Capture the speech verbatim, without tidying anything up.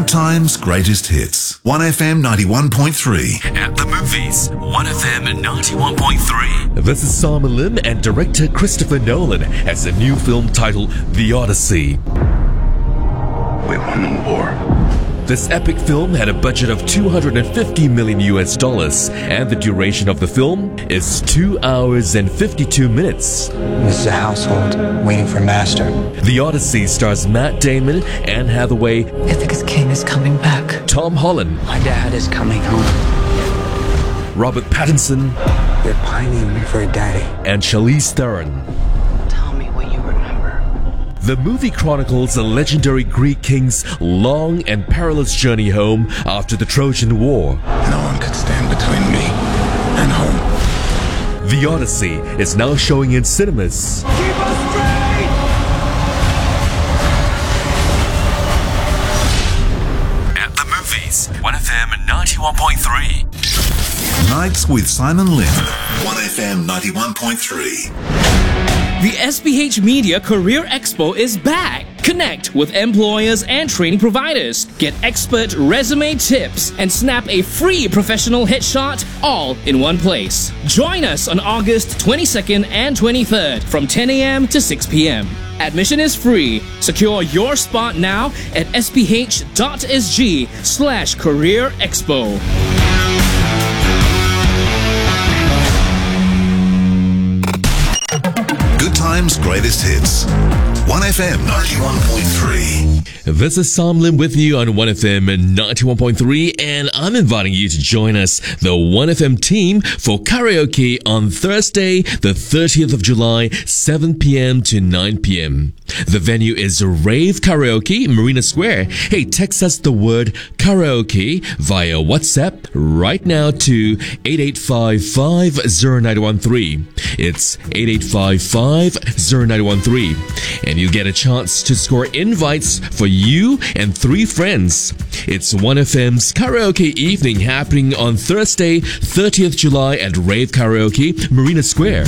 Times Greatest Hits. one F M ninety-one point three. At the movies, one F M ninety-one point three. This is Simon Lim, and director Christopher Nolan has a new film titled The Odyssey. We won the war. This epic film had a budget of two hundred fifty million U S dollars, and the duration of the film is two hours and fifty-two minutes. This is a household waiting for master. The Odyssey stars Matt Damon, Anne Hathaway, Ithaca's king is coming back. Tom Holland, My dad is coming home. Robert Pattinson, They're pining for a daddy. and Charlize Theron. Tell me what you remember. The movie chronicles a legendary Greek king's long and perilous journey home after the Trojan War. No one could stand between me and home. The Odyssey is now showing in cinemas. At the movies, one F M ninety-one point three. Nights with Simon Lim. one F M ninety-one point three. The S B H Media Career Expo is back. Connect with employers and training providers. Get expert resume tips and snap a free professional headshot all in one place. Join us on August twenty-second and twenty-third from ten a.m. to six p.m. Admission is free. Secure your spot now at sph.sg slash career expo. Good Times Greatest Hits. one F M ninety-one point three. This is Sam Lim with you on one F M ninety-one point three, and I'm inviting you to join us, the one F M team, for karaoke on Thursday, the thirtieth of July, seven p.m. to nine p.m. The venue is Rave Karaoke, Marina Square. Hey, text us the word karaoke via WhatsApp right now to eight eight five five zero nine one three. It's eight eight five five zero nine one three. And you get a chance to score invites for you and three friends. It's one F M's karaoke evening happening on Thursday, thirtieth of July at Rave Karaoke, Marina Square.